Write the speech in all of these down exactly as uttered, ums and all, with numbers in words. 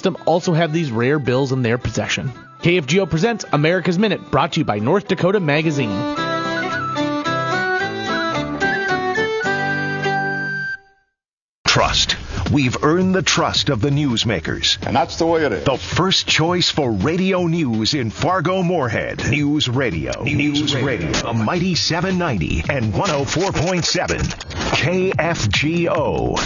system also have these rare bills in their possession. K F G O presents America's Minute, brought to you by North Dakota Magazine. Trust. We've earned the trust of the newsmakers. And that's the way it is. The first choice for radio news in Fargo-Moorhead. News Radio. News, news Radio. The Mighty seven ninety and one oh four point seven. K F G O.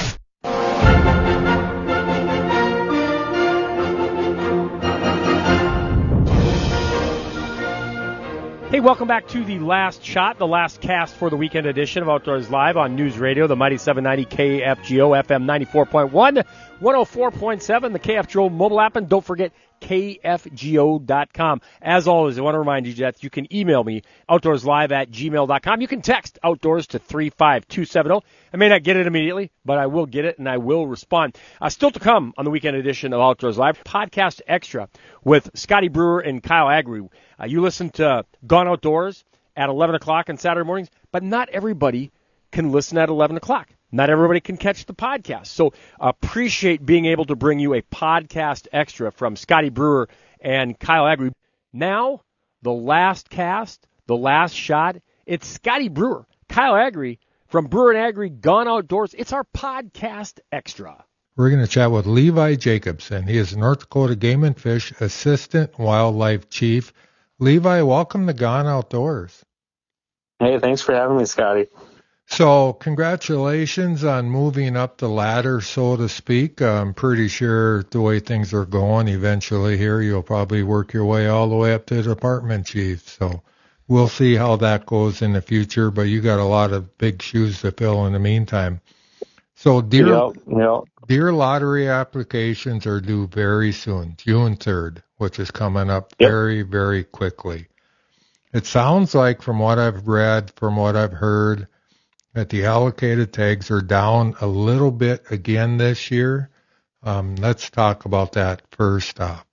Hey, welcome back to the last shot, the last cast for the weekend edition of Outdoors Live on News Radio, the Mighty seven ninety K F G O, F M ninety-four point one, one oh four point seven, the K F G O mobile app, and don't forget K F G O dot com. As always, I want to remind you that you can email me, outdoorslive at gmail dot com. You can text outdoors to three five two seven zero. I may not get it immediately, but I will get it and I will respond. Uh, still to come on the weekend edition of Outdoors Live, Podcast Extra with Scotty Brewer and Kyle Agri. Uh, you listen to Gone Outdoors at eleven o'clock on Saturday mornings, but not everybody can listen at eleven o'clock. Not everybody can catch the podcast. So appreciate being able to bring you a podcast extra from Scotty Brewer and Kyle Agri. Now, the last cast, the last shot, it's Scotty Brewer, Kyle Agri from Brewer and Agri Gone Outdoors. It's our podcast extra. We're going to chat with Levi Jacobson. He is North Dakota Game and Fish Assistant Wildlife Chief. Levi, welcome to Gone Outdoors. Hey, thanks for having me, Scotty. So congratulations on moving up the ladder, so to speak. I'm pretty sure the way things are going, eventually here, you'll probably work your way all the way up to department chief. So we'll see how that goes in the future, but you got a lot of big shoes to fill in the meantime. So deer, yep, yep. deer lottery applications are due very soon, June third, which is coming up yep. very, very quickly. It sounds like, from what I've read, from what I've heard, that the allocated tags are down a little bit again this year. Um, let's talk about that first off.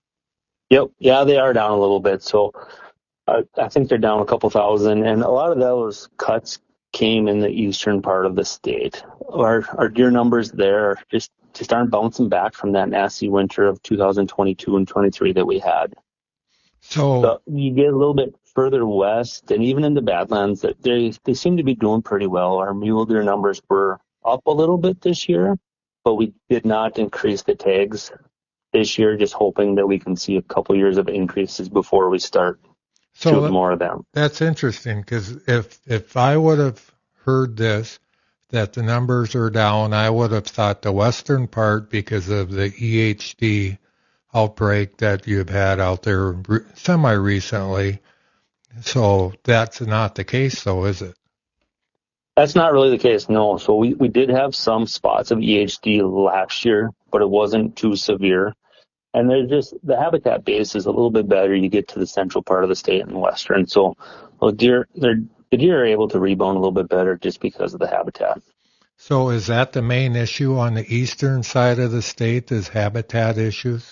Yep, yeah, they are down a little bit. So uh, I think they're down a couple thousand, and a lot of those cuts came in the eastern part of the state. Our our deer numbers there just just aren't bouncing back from that nasty winter of two thousand twenty-two and twenty-three that we had. So, so you get a little bit further west, and even in the Badlands, that they they seem to be doing pretty well. Our mule deer numbers were up a little bit this year, but we did not increase the tags this year, just hoping that we can see a couple years of increases before we start so shooting more of them. That's interesting, because if if I would have heard this, that the numbers are down, I would have thought the western part, because of the E H D outbreak that you've had out there re- semi-recently. So that's not the case, though, is it? That's not really the case, no. So we, we did have some spots of E H D last year, but it wasn't too severe. And there's just, the habitat base is a little bit better. You get to the central part of the state and western. So well, deer, they're, the deer are able to rebound a little bit better just because of the habitat. So is that the main issue on the eastern side of the state, is habitat issues?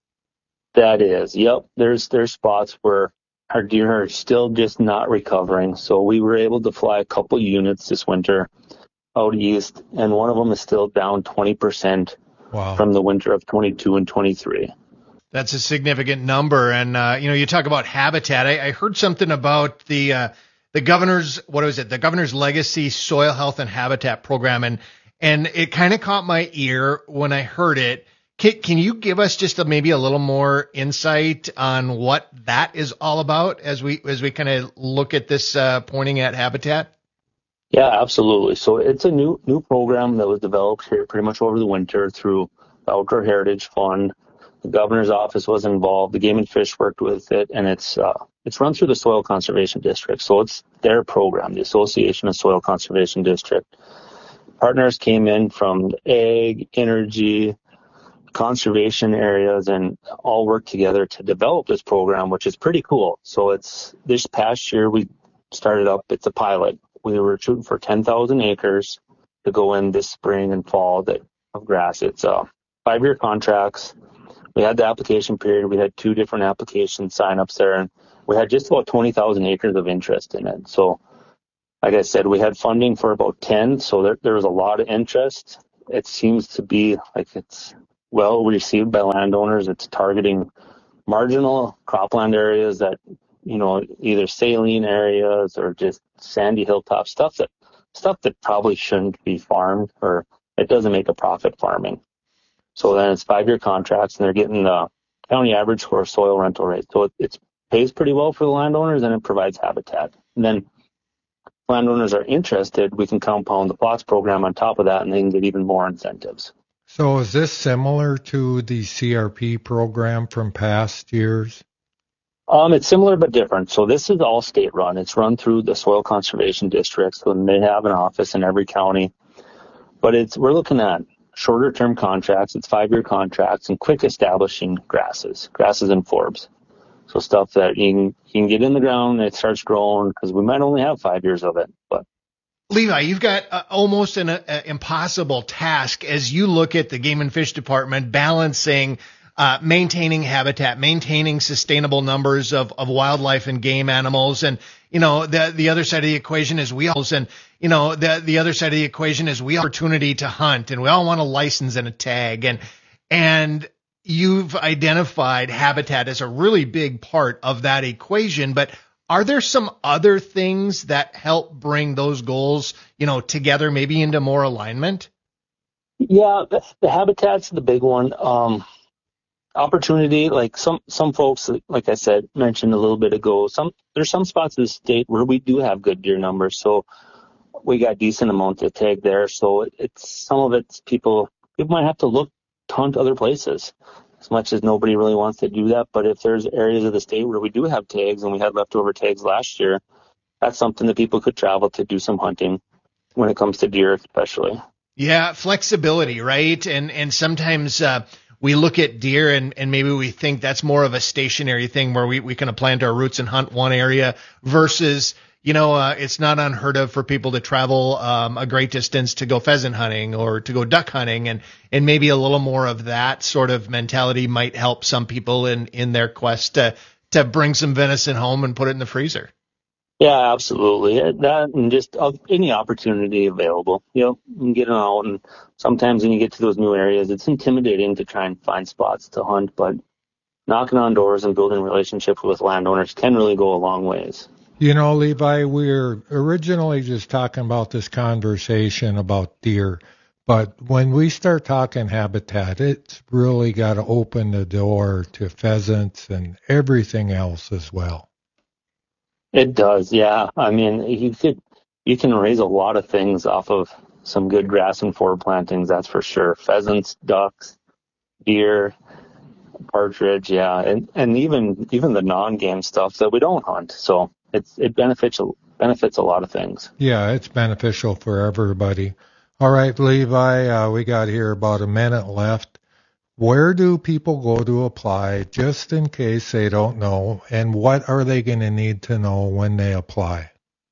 That is, yep. There's there's spots where our deer are still just not recovering. So we were able to fly a couple units this winter out east, and one of them is still down twenty percent wow. from the winter of twenty-two and twenty-three. That's a significant number. And, uh, you know, you talk about habitat. I, I heard something about the uh, the governor's, what was it, the governor's legacy soil health and habitat program. And, and it kind of caught my ear when I heard it. Can, can you give us just a, maybe a little more insight on what that is all about as we as we kind of look at this uh, pointing at habitat? Yeah, absolutely. So it's a new new program that was developed here pretty much over the winter through the Outdoor Heritage Fund. The governor's office was involved. The Game and Fish worked with it, and it's uh, it's run through the Soil Conservation District. So it's their program, the Association of Soil Conservation District. Partners came in from ag, energy, conservation areas, and all work together to develop this program, which is pretty cool. So it's this past year we started up, it's a pilot. We were shooting for ten thousand acres to go in this spring and fall that of grass. It's uh, five-year contracts. We had the application period. We had two different application sign-ups there, and we had just about twenty thousand acres of interest in it. So like I said, we had funding for about ten, so there, there was a lot of interest. It seems to be like it's well received by landowners. It's targeting marginal cropland areas that, you know, either saline areas or just sandy hilltop stuff that stuff that probably shouldn't be farmed, or it doesn't make a profit farming. So then it's five-year contracts, and they're getting the county average for a soil rental rate. So it it's, pays pretty well for the landowners, and it provides habitat. And then if landowners are interested, we can compound the plots program on top of that, and they can get even more incentives. So is this similar to the C R P program from past years? Um, it's similar but different. So this is all state run. It's run through the soil conservation districts, and they have an office in every county. But it's we're looking at shorter term contracts. It's five year contracts and quick establishing grasses, grasses and forbs. So stuff that you can, you can get in the ground and it starts growing, because we might only have five years of it. But Levi, you've got uh, almost an uh, impossible task as you look at the Game and Fish Department balancing uh, maintaining habitat, maintaining sustainable numbers of, of wildlife and game animals. And, you know, the the other side of the equation is we all, and, you know, the the other side of the equation is we all opportunity to hunt, and we all want a license and a tag. And, and you've identified habitat as a really big part of that equation, but are there some other things that help bring those goals, you know, together, maybe into more alignment? Yeah, the, the habitat's the big one. Um, opportunity, like some, some folks, like I said, mentioned a little bit ago, some, there's some spots in the state where we do have good deer numbers. So we got decent amount of tag there. So it, it's, some of it's people, people might have to look, hunt other places, as much as nobody really wants to do that. But if there's areas of the state where we do have tags, and we had leftover tags last year, that's something that people could travel to do some hunting when it comes to deer, especially. Yeah, flexibility, right? And and sometimes uh, we look at deer and, and maybe we think that's more of a stationary thing where we, we kind of plant our roots and hunt one area versus, you know, uh, it's not unheard of for people to travel um, a great distance to go pheasant hunting or to go duck hunting. And, and maybe a little more of that sort of mentality might help some people in, in their quest to, to bring some venison home and put it in the freezer. Yeah, absolutely. That and just uh, any opportunity available, you know, you can get it out. And sometimes when you get to those new areas, it's intimidating to try and find spots to hunt, but knocking on doors and building relationships with landowners can really go a long ways. You know, Levi, we were originally just talking about this conversation about deer, but when we start talking habitat, it's really got to open the door to pheasants and everything else as well. It does, yeah. I mean, you could you can raise a lot of things off of some good grass and forb plantings, that's for sure. Pheasants, ducks, deer, partridge, yeah, and and even even the non-game stuff that we don't hunt. So it's it benefits benefits a lot of things. Yeah, it's beneficial for everybody. All right, Levi, uh, we got here about a minute left. Where do people go to apply, just in case they don't know, and what are they going to need to know when they apply?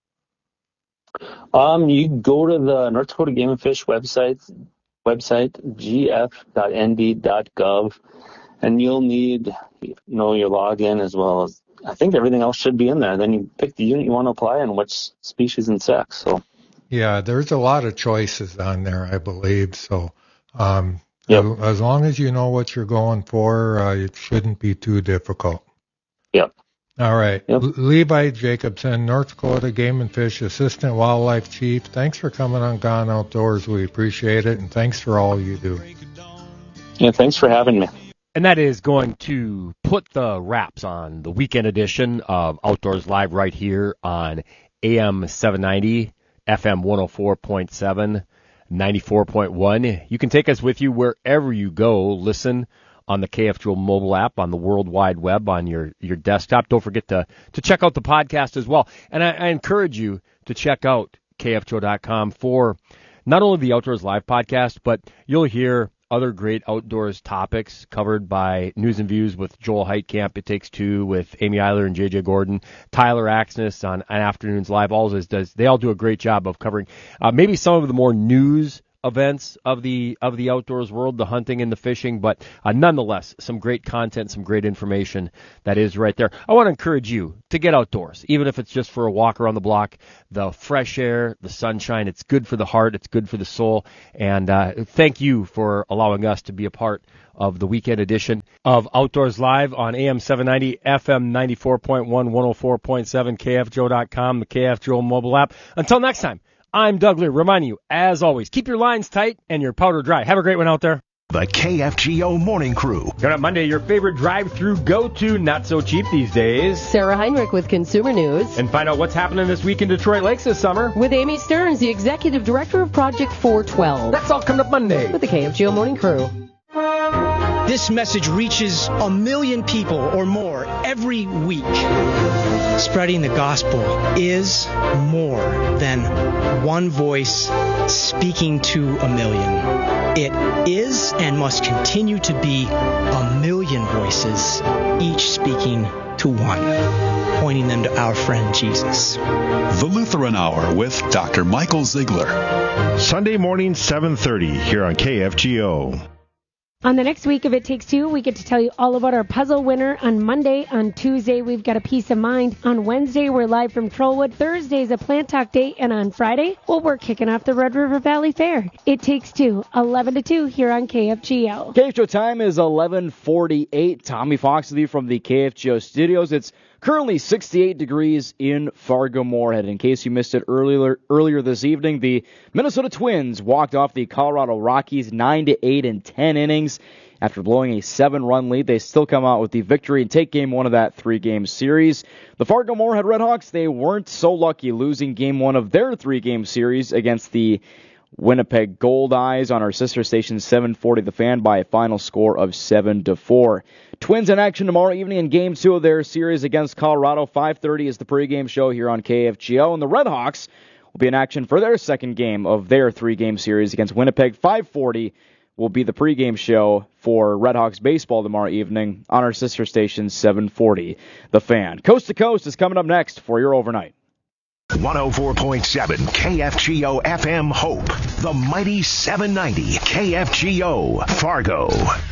Um, you go to the North Dakota Game and Fish website, website g f dot n d dot gov, and you'll need, you know, your login as well as, I think everything else should be in there. Then you pick the unit you want to apply and which species and sex. So yeah, there's a lot of choices on there, I believe. So um, yep. as long as you know what you're going for, uh, it shouldn't be too difficult. Yep. All right. Yep. Levi Jacobson, North Dakota Game and Fish Assistant Wildlife Chief. Thanks for coming on Gone Outdoors. We appreciate it, and thanks for all you do. Yeah, thanks for having me. And that is going to put the wraps on the weekend edition of Outdoors Live right here on A M seven ninety, F M one oh four point seven, ninety-four point one. You can take us with you wherever you go. Listen on the K F G O mobile app, on the World Wide Web, on your, your desktop. Don't forget to, to check out the podcast as well. And I, I encourage you to check out K F G O dot com for not only the Outdoors Live podcast, but you'll hear other great outdoors topics covered by News and Views with Joel Heitkamp. It Takes Two with Amy Eiler and J J Gordon. Tyler Axness on, on Afternoons Live. All this does, they all do a great job of covering uh, maybe some of the more news events of the of the outdoors world, the hunting and the fishing, but uh, nonetheless, some great content, some great information that is right there. I want to encourage you to get outdoors, even if it's just for a walk around the block. The fresh air, the sunshine, it's good for the heart, it's good for the soul, and uh, thank you for allowing us to be a part of the weekend edition of Outdoors Live on A M seven ninety, F M ninety-four point one, one oh four point seven, K F Joe dot com, the K F Joe mobile app. Until next time, I'm Doug Lear, reminding you, as always, keep your lines tight and your powder dry. Have a great one out there. The K F G O Morning Crew. Coming up Monday, your favorite drive-through go-to, not so cheap these days. Sarah Heinrich with Consumer News. And find out what's happening this week in Detroit Lakes this summer. With Amy Stearns, the Executive Director of Project four twelve. That's all coming up Monday. With the K F G O Morning Crew. This message reaches a million people or more every week. Spreading the gospel is more than one voice speaking to a million. It is and must continue to be a million voices, each speaking to one, pointing them to our friend Jesus. The Lutheran Hour with Doctor Michael Ziegler. Sunday morning, seven thirty, here on K F G O. On the next week of It Takes Two, we get to tell you all about our puzzle winner on Monday. On Tuesday, we've got a Peace of Mind. On Wednesday, we're live from Trollwood. Thursday's a Plant Talk Day. And on Friday, well, we're kicking off the Red River Valley Fair. It Takes Two, eleven to two here on K F G O. K F G O time is eleven forty-eight. Tommy Fox with you from the K F G O studios. It's currently sixty-eight degrees in Fargo-Moorhead. In case you missed it earlier earlier this evening, the Minnesota Twins walked off the Colorado Rockies nine to eight in ten innings. After blowing a seven-run lead, they still come out with the victory and take game one of that three-game series. The Fargo-Moorhead Redhawks, they weren't so lucky, losing game one of their three-game series against the Winnipeg Goldeyes on our sister station seven forty The Fan by a final score of seven to four. Twins in action tomorrow evening in game two of their series against Colorado. five thirty is the pregame show here on K F G O. And the Redhawks will be in action for their second game of their three-game series against Winnipeg. five forty will be the pregame show for Redhawks baseball tomorrow evening on our sister station seven forty The Fan. Coast to Coast is coming up next for your overnight. one oh four point seven K F G O F M Hope. The mighty seven ninety K F G O Fargo.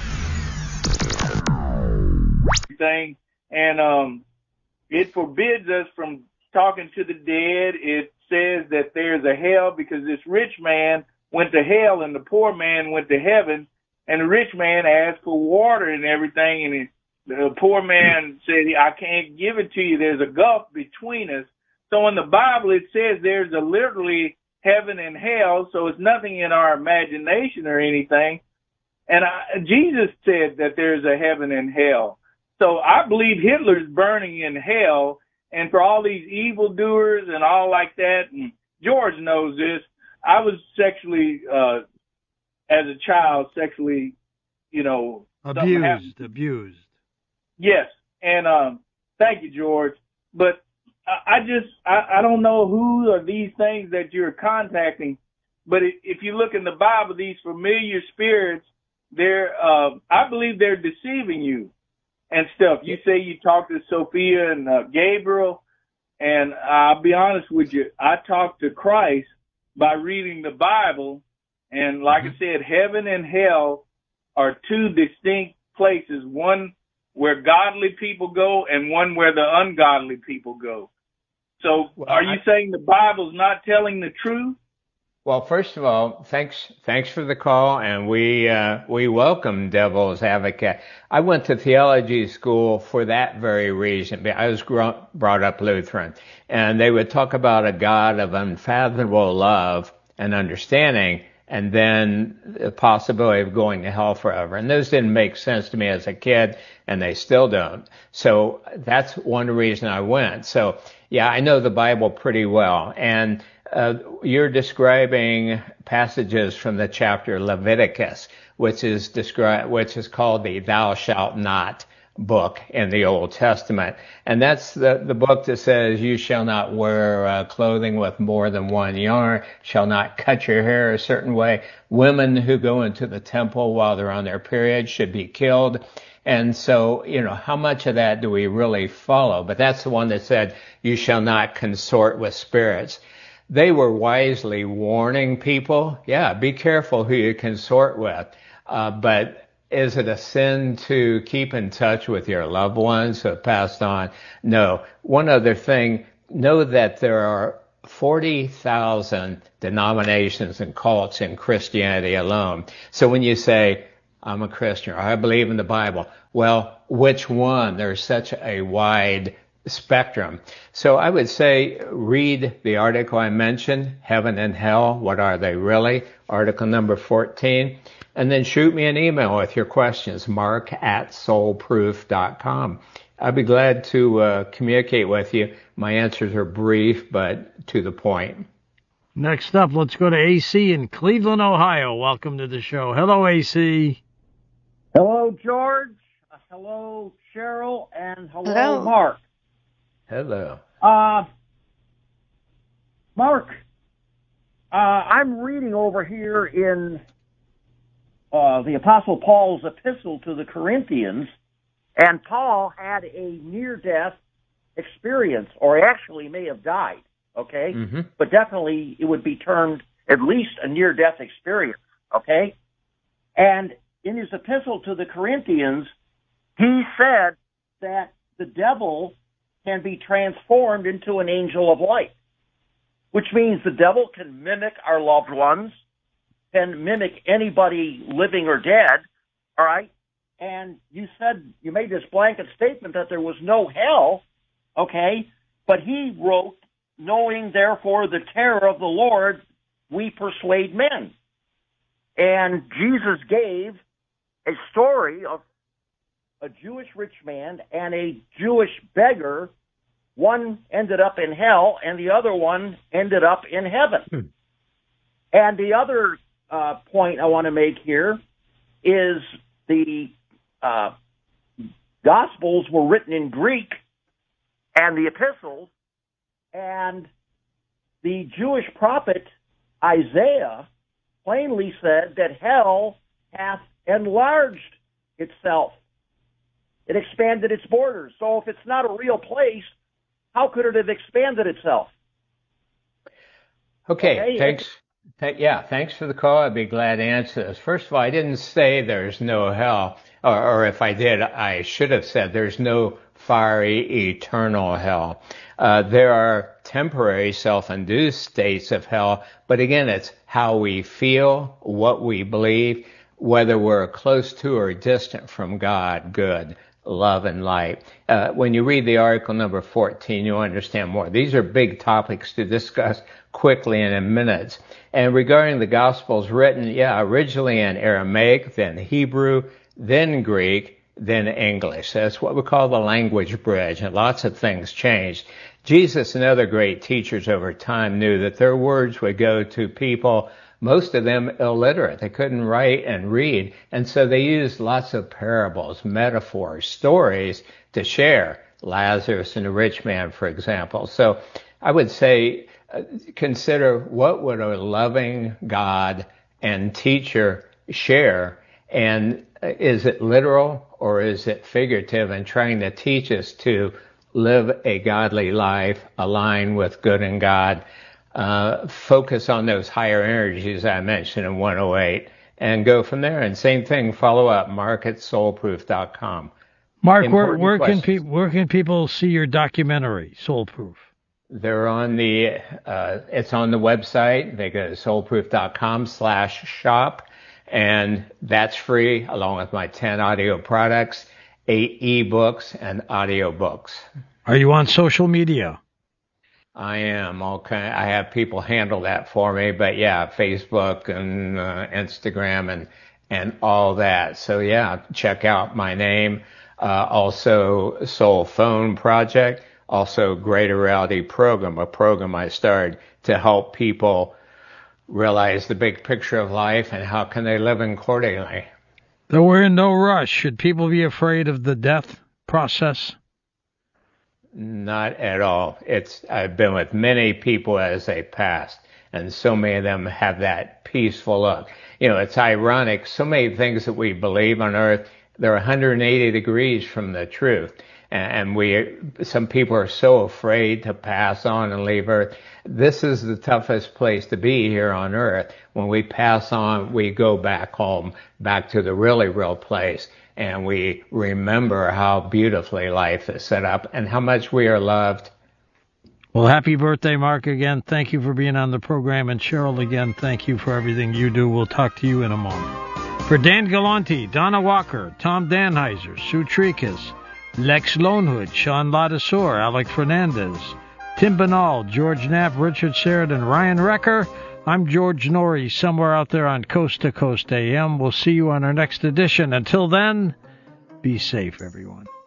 Thing and um, it forbids us from talking to the dead. It says that there's a hell because this rich man went to hell and the poor man went to heaven, and the rich man asked for water and everything, and it, the poor man said, I can't give it to you. There's a gulf between us. So in the Bible it says there's a literally heaven and hell, so it's nothing in our imagination or anything. And I, Jesus said that there's a heaven and hell. So I believe Hitler's burning in hell, and for all these evildoers and all like that, and George knows this, I was sexually, uh, as a child, sexually, you know. Abused, abused. Yes, and um, thank you, George. But I, I just, I, I don't know who are these things that you're contacting, but if you look in the Bible, these familiar spirits, they're, uh, I believe they're deceiving you and stuff. You say you talked to Sophia and uh, Gabriel, and I'll be honest with you, I talked to Christ by reading the Bible, and like I said, heaven and hell are two distinct places, one where godly people go and one where the ungodly people go. So well, are you I, saying the Bible's not telling the truth? Well, first of all, thanks thanks for the call, and we uh, we welcome Devil's Advocate. I went to theology school for that very reason. I was grown, brought up Lutheran, and they would talk about a God of unfathomable love and understanding, and then the possibility of going to hell forever. And those didn't make sense to me as a kid, and they still don't. So that's one reason I went. So, yeah, I know the Bible pretty well. And uh, you're describing passages from the chapter Leviticus, which is described, which is called the Thou Shalt Not book in the Old Testament. And that's the, the book that says you shall not wear uh, clothing with more than one yarn, shall not cut your hair a certain way. Women who go into the temple while they're on their period should be killed. And so, you know, how much of that do we really follow? But that's the one that said you shall not consort with spirits. they were wisely warning people, yeah, be careful who you consort with. Uh, but is it a sin to keep in touch with your loved ones who have passed on? No. One other thing, know that there are forty thousand denominations and cults in Christianity alone. So when you say, I'm a Christian, or I believe in the Bible, well, which one? There's such a wide spectrum. So I would say read the article I mentioned, Heaven and Hell, What Are They Really? Article number fourteen. And then shoot me an email with your questions, mark at soulproof dot com. I'd be glad to uh, communicate with you. My answers are brief, but to the point. Next up, let's go to A C in Cleveland, Ohio. Welcome to the show. Hello, A C. Hello, George. Uh, hello, Cheryl. And hello, Hello. Mark. Hello. Uh, Mark, uh, I'm reading over here in uh, the Apostle Paul's epistle to the Corinthians, and Paul had a near-death experience, or actually may have died, okay? Mm-hmm. But definitely it would be termed at least a near-death experience, okay? And in his epistle to the Corinthians, he said that the devil can be transformed into an angel of light, which means the devil can mimic our loved ones, can mimic anybody living or dead, all right? And you said, you made this blanket statement that there was no hell, okay? But he wrote, knowing therefore the terror of the Lord, we persuade men. And Jesus gave a story of a Jewish rich man and a Jewish beggar. One ended up in hell and the other one ended up in heaven. Hmm. And the other uh, point I want to make here is the uh, Gospels were written in Greek and the epistles, and the Jewish prophet Isaiah plainly said that hell hath enlarged itself. It expanded its borders. So if it's not a real place, how could it have expanded itself? Okay, okay. thanks. Th- yeah, thanks for the call. I'd be glad to answer this. First of all, I didn't say there's no hell, or, or if I did, I should have said there's no fiery eternal hell. Uh, there are temporary self-induced states of hell, but again, it's how we feel, what we believe, whether we're close to or distant from God, good, love, and light. Uh, when you read the article number fourteen, you'll understand more. These are big topics to discuss quickly and in minutes. And regarding the Gospels written, yeah, originally in Aramaic, then Hebrew, then Greek, then English. That's what we call the language bridge, and lots of things changed. Jesus and other great teachers over time knew that their words would go to people, most of them illiterate. They couldn't write and read, and so they used lots of parables, metaphors, stories to share. Lazarus and the rich man, for example. So I would say uh, consider what would a loving God and teacher share, and is it literal or is it figurative, and trying to teach us to live a godly life, align with good and God, uh, focus on those higher energies I mentioned in one oh eight, and go from there. And same thing, follow up, mark at soulproof dot com. Mark, where, where can people where can people see your documentary, Soulproof? They're on the uh, it's on the website. They go to soulproof dot com slash shop, and that's free, along with my ten audio products, eight ebooks, and audio books. Are you on social media? I am. Okay, I have people handle that for me, but yeah, Facebook and uh, Instagram and and all that. So yeah, check out my name. Uh, also Soul Phone Project, also Greater Reality Program, a program I started to help people realize the big picture of life and how can they live accordingly. Though we're in no rush, should people be afraid of the death process? Not at all. It's I've been with many people as they passed, and so many of them have that peaceful look. You know, it's ironic. So many things that we believe on earth, they're one hundred eighty degrees from the truth. And we, some people are so afraid to pass on and leave Earth. This is the toughest place to be here on Earth. When we pass on, we go back home, back to the really real place, and we remember how beautifully life is set up and how much we are loved. Well, happy birthday, Mark, again. Thank you for being on the program. And Cheryl, again, thank you for everything you do. We'll talk to you in a moment. For Dan Galante, Donna Walker, Tom Danheiser, Sue Tricas, Lex Lonehood, Sean Ladasor, Alec Fernandez, Tim Banal, George Knapp, Richard Sheridan, Ryan Wrecker. I'm George Norrie, somewhere out there on Coast to Coast A M. We'll see you on our next edition. Until then, be safe, everyone.